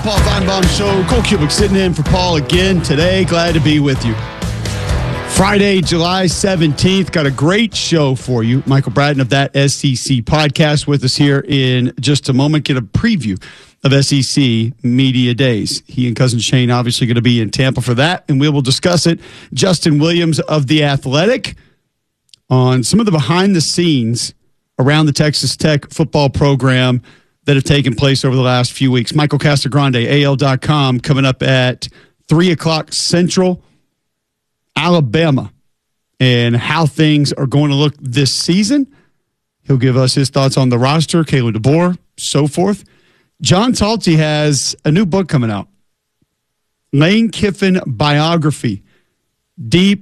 Paul Feinbaum Show. Cole Cubic sitting in for Paul again today. Glad to be with you. Friday, July 17th. Got a great show for you. Michael Bratton of That SEC Podcast with us here in just a moment. Get a preview of SEC Media Days. He and Cousin Shane obviously going to be in Tampa for that, and we will discuss it. Justin Williams of The Athletic on some of the behind the scenes around the Texas Tech football program that have taken place over the last few weeks. Michael Casagrande, AL.com, coming up at 3 o'clock Central. Alabama and how things are going to look this season. He'll give us his thoughts on the roster, Kayla DeBoer, so forth. John Talty has a new book coming out, Lane Kiffin Biography, Deep